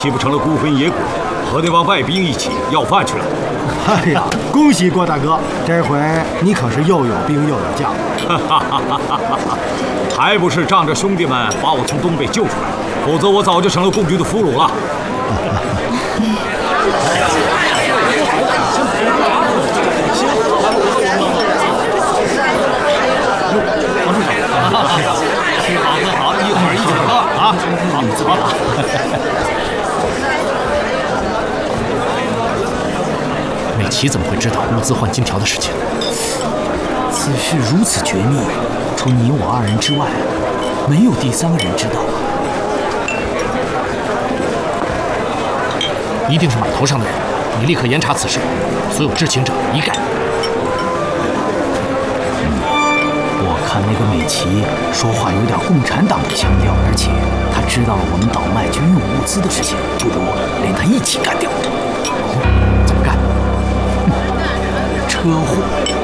岂不成了孤魂野鬼，和那帮外兵一起要饭去了？ 哎呀，恭喜郭大哥，这回你可是又有兵又有将。 还不是仗着兄弟们把我从东北救出来，否则我早就成了共军的俘虏了。 王处长，吃好喝好，一会儿一起喝啊！好。美琪怎么会知道物资换金条的事情？ 此事如此绝密，除你我二人之外，没有第三个人知道啊！ 一定是码头上的人，你立刻严查此事，所有知情者一概。 我看那个美琪说话有点共产党的腔调，而且他知道了我们倒卖军用物资的事情，不如连他一起干掉。 怎么干？ 车祸。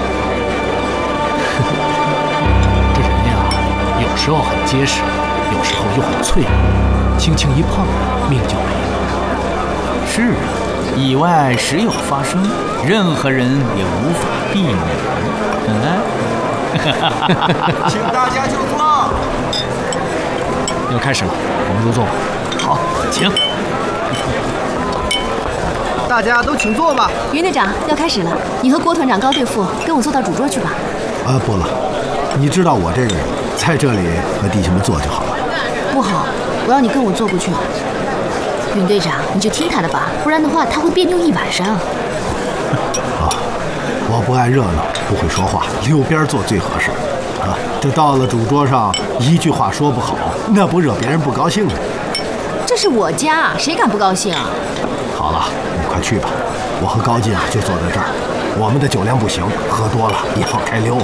这人呀，有时候很结实，有时候又很脆弱，轻轻一碰，命就没了。 是啊，意外时有发生，任何人也无法避免。 请大家就坐。 要开始了，我们入座吧。 好，请。 大家都请坐吧。 云队长，要开始了，你和郭团长、高队副跟我坐到主桌去吧。 不了，你知道我这个人，在这里和弟兄们坐就好了。 不好，我要你跟我坐过去。云队长，你就听他的吧，不然的话他会别扭一晚上。 我不爱热闹，不会说话，溜边坐最合适。这到了主桌上，一句话说不好，那不惹别人不高兴吗？ 这是我家，谁敢不高兴啊？ 好了，你快去吧，我和高进就坐在这儿。我们的酒量不行，喝多了也好开溜啊。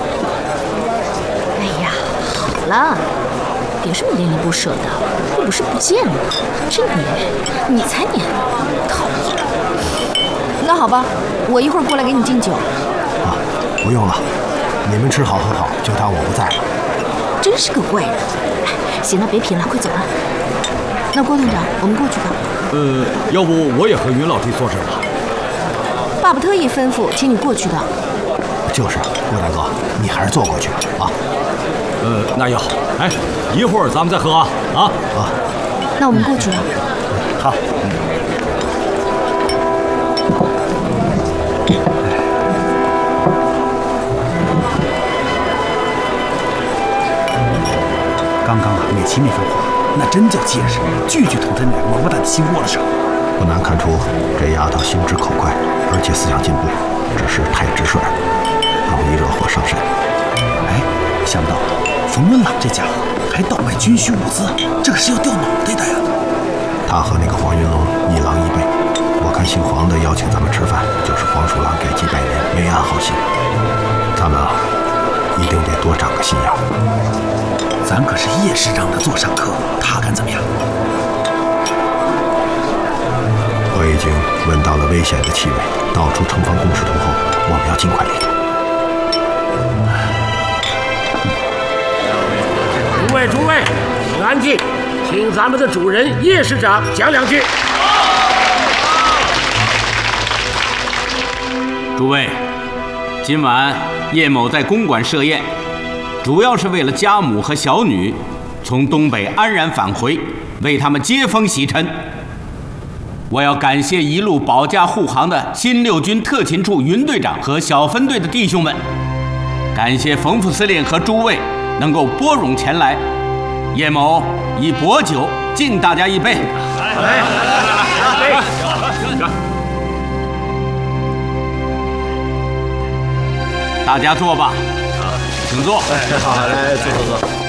哎呀，好了，别这么恋恋不舍的，又不是不见了，真粘人，你才粘，讨厌。那好吧，我一会儿过来给你敬酒。 不用了，你们吃好喝好，就当我不在了。 真是个怪人。行了，别贫了，快走了。那郭团长，我们过去吧。 要不我也和云老弟坐这儿吧。 爸爸特意吩咐请你过去的。 就是，郭大哥，你还是坐过去啊。 那也好。哎，一会儿咱们再喝啊。 那我们过去了。 好。 刚刚美琪那番话，那真叫结实，句句捅在那个王八蛋的心窝子上。 不难看出，这丫头心直口快，而且思想进步，只是太直率了，容易惹祸上身。 哎，想不到冯文朗这家伙还倒卖军需物资，这可是要掉脑袋的呀！ 他和那个黄云龙一郎一辈，我看姓黄的邀请咱们吃饭，就是黄鼠狼给鸡拜年，没安好心。咱们一定得多长个心眼。 咱可是叶师长的座上客，他敢怎么样？ 我已经闻到了危险的气味，到处城防工事图后，我们要尽快离开。 诸位，请安静，听咱们的主人叶师长讲两句。 诸位，今晚叶某在公馆设宴，主要是为了家母和小女从东北安然返回，为他们接风洗尘。我要感谢一路保驾护航的新六军特勤处云队长和小分队的弟兄们，感谢冯副司令和诸位能够拨冗前来。叶某以薄酒敬大家一杯。来，大家坐吧，请坐。 好，来坐。